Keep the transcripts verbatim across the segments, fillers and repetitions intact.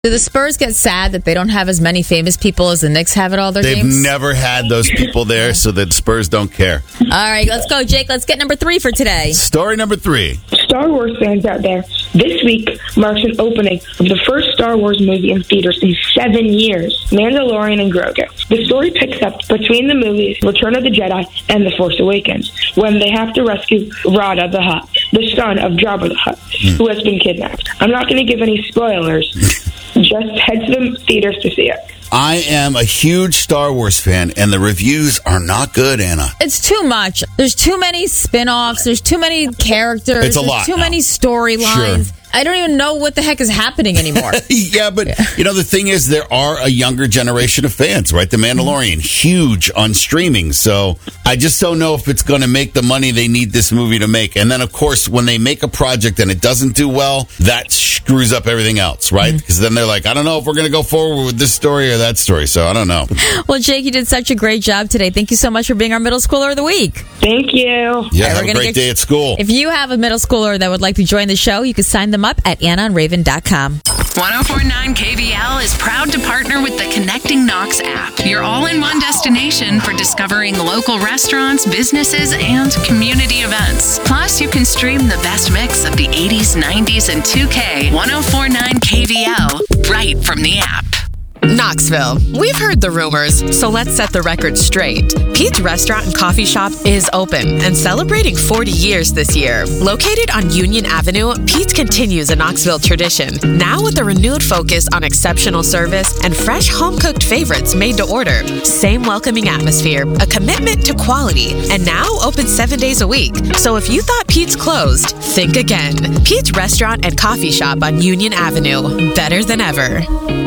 Do the Spurs get sad that they don't have as many famous people as the Knicks have at all their They've games? never had those people there, so the Spurs don't care. All right, let's go, Jake. Let's get number three for today. Story number three. Star Wars fans out there, this week marks an opening of the first Star Wars movie in theaters in seven years, Mandalorian and Grogu. The story picks up between the movies Return of the Jedi and The Force Awakens, when they have to rescue Rada the Hutt, the son of Jabba the Hutt, mm. who has been kidnapped. I'm not going to give any spoilers. Just head to the theaters to see it. I am a huge Star Wars fan, and the reviews are not good, Anna. It's too much. There's too many spin-offs. There's too many characters. It's a There's lot too now. many storylines. Sure. I don't even know what the heck is happening anymore. yeah, but, yeah. you know, the thing is, there are a younger generation of fans, right? The Mandalorian, mm-hmm. huge on streaming. So I just don't know if it's going to make the money they need this movie to make. And then, of course, when they make a project and it doesn't do well, that screws up everything else, right? Because mm-hmm. then they're like, I don't know if we're going to go forward with this story or that story. So I don't know. Well, Jake, you did such a great job today. Thank you so much for being our middle schooler of the week. Thank you. Yeah, right, have a great day at school. If you have a middle schooler that would like to join the show, you can sign them up at anna and raven dot com. one oh four point nine K V L is proud to partner with the Connecting Knox app, your all-in-one destination for discovering local restaurants, businesses, and community events. Plus, you can stream the best mix of the eighties, nineties, and two K one oh four point nine K V L right from the app. Knoxville. We've heard the rumors, so let's set the record straight. Pete's Restaurant and Coffee Shop is open and celebrating forty years this year. Located on Union Avenue, Pete's continues a Knoxville tradition, now with a renewed focus on exceptional service and fresh home-cooked favorites made to order. Same welcoming atmosphere, a commitment to quality, and now open seven days a week. So if you thought Pete's closed, think again. Pete's Restaurant and Coffee Shop on Union Avenue. Better than ever.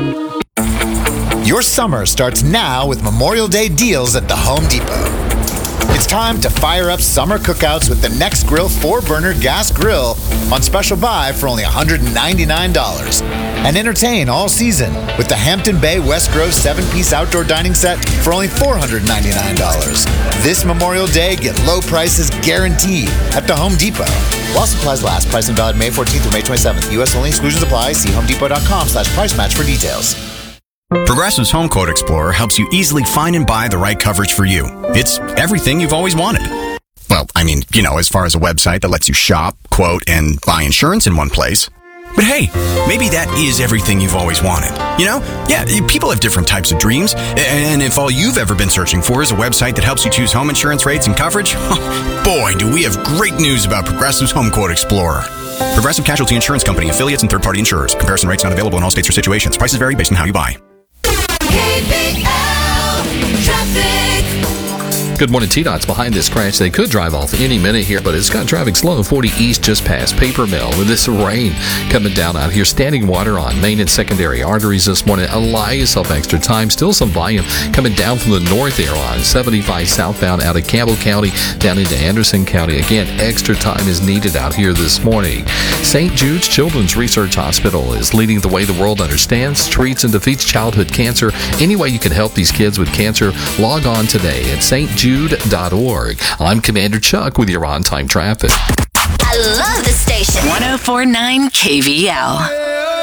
Your summer starts now with Memorial Day deals at the Home Depot. It's time to fire up summer cookouts with the Nextgrill four-burner gas grill on special buy for only one hundred ninety-nine dollars. And entertain all season with the Hampton Bay West Grove seven-piece outdoor dining set for only four hundred ninety-nine dollars. This Memorial Day, get low prices guaranteed at the Home Depot. While supplies last, price and valid May fourteenth through May twenty-seventh. U S only, exclusions apply. See homedepot.com slash price match for details. Progressive's Home Quote Explorer helps you easily find and buy the right coverage for you. It's everything you've always wanted. Well, I mean, you know, as far as a website that lets you shop, quote, and buy insurance in one place. But hey, maybe that is everything you've always wanted. You know? Yeah, people have different types of dreams. And if all you've ever been searching for is a website that helps you choose home insurance rates and coverage, boy, do we have great news about Progressive's Home Quote Explorer. Progressive Casualty Insurance Company, affiliates, and third-party insurers. Comparison rates not available in all states or situations. Prices vary based on how you buy. K V L Traffic. Good morning, T-Dot's behind this crash. They could drive off any minute here, but it's got traffic slow. forty East just past Paper Mill with this rain coming down out here. Standing water on main and secondary arteries this morning. Allow yourself extra time. Still some volume coming down from the north there on seventy-five southbound out of Campbell County down into Anderson County. Again, extra time is needed out here this morning. Saint Jude's Children's Research Hospital is leading the way the world understands, treats, and defeats childhood cancer. Any way you can help these kids with cancer, log on today at st jude dot org. I'm Commander Chuck with your on-time traffic. I love the station. one oh four point nine K V L.